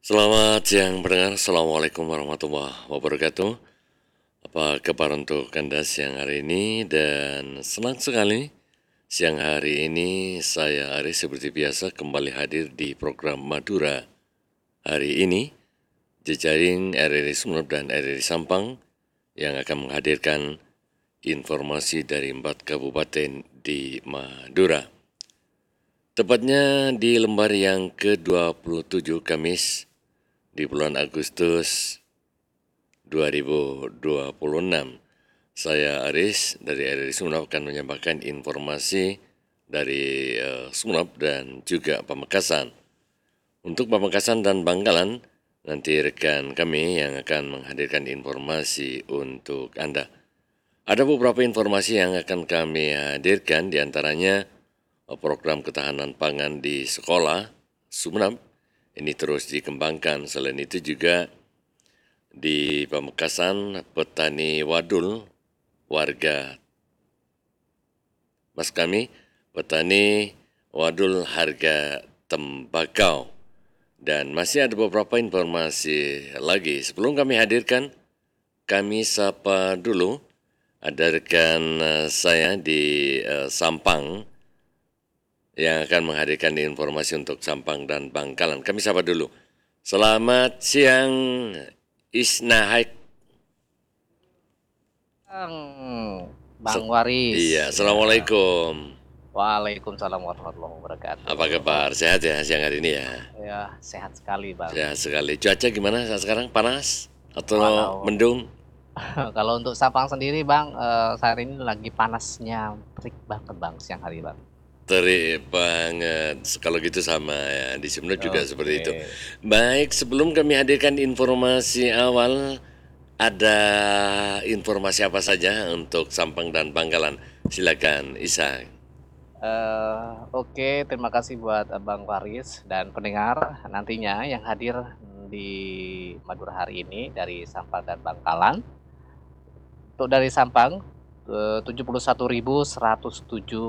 Selamat siang pendengar, Assalamualaikum warahmatullahi wabarakatuh. Apa kabar untuk Anda siang hari ini, dan senang sekali siang hari ini saya Aris seperti biasa kembali hadir di program Madura. Hari ini jejaring RRI Sumeneb dan RRI Sampang yang akan menghadirkan informasi dari 4 kabupaten di Madura. Tepatnya di lembar yang ke-27 Kamis di bulan Agustus 2026. Saya Aris dari RRI Sumeneb akan menyampaikan informasi dari Sumeneb dan juga Pamekasan. Untuk Pamekasan dan Bangkalan, nanti rekan kami yang akan menghadirkan informasi untuk Anda. Ada beberapa informasi yang akan kami hadirkan, diantaranya program ketahanan pangan di sekolah Sumeneb ini terus dikembangkan. Selain itu juga di Pamekasan, petani wadul, petani wadul harga tembakau. Dan masih ada beberapa informasi lagi. Sebelum kami hadirkan, kami sapa dulu ada rekan saya di Sampang yang akan menghadirkan informasi untuk Sampang dan Bangkalan. Kami sapa dulu. Selamat siang, Isna Haik. Bang Waris. Iya, Assalamualaikum. Waalaikumsalam warahmatullahi wabarakatuh. Apa kabar? Sehat ya siang hari ini ya? Ya, sehat sekali Bang. Sehat sekali. Cuaca gimana saat sekarang? Panas atau Walau. mendung? Kalau untuk Sampang sendiri Bang, saat ini lagi panasnya terik banget Bang siang hari Bang. Terik banget. Kalau gitu sama ya, di Sumeneb juga seperti itu. Oke. Baik, sebelum kami hadirkan informasi awal, ada informasi apa saja untuk Sampang dan Bangkalan? Silakan, Isa. Oke, terima kasih buat Bang Waris dan pendengar nantinya yang hadir di Madura hari ini dari Sampang dan Bangkalan. Untuk dari Sampang, 71.107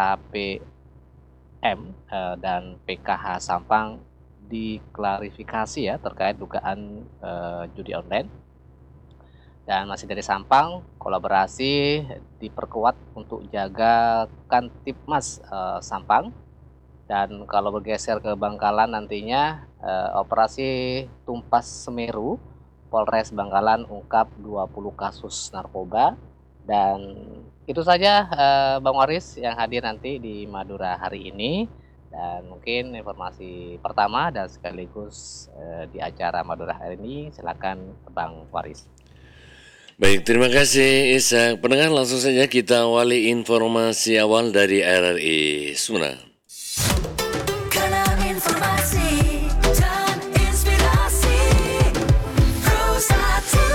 KPM dan PKH Sampang diklarifikasi ya terkait dugaan judi online. Dan masih dari Sampang, kolaborasi diperkuat untuk jaga Kamtipmas Sampang. Dan kalau bergeser ke Bangkalan nantinya, operasi Tumpas Semeru, Polres Bangkalan ungkap 20 kasus narkoba. Dan itu saja Bang Waris yang hadir nanti di Madura hari ini. Dan mungkin informasi pertama dan sekaligus di acara Madura hari ini, silakan Bang Waris. Baik, terima kasih Isa. Pendengar, langsung saja kita awali informasi awal dari RRI Sumeneb. Karena informasi dan inspirasi Pro1.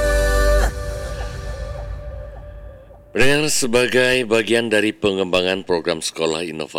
Pendengar, sebagai bagian dari pengembangan program sekolah inovasi